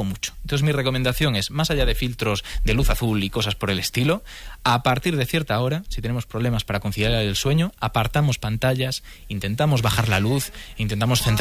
tampoco mucho. Entonces mi recomendación es, más allá de filtros de luz azul y cosas por el estilo, a partir de cierta hora, si tenemos problemas para conciliar el sueño, apartamos pantallas, intentamos bajar la luz, intentamos centrar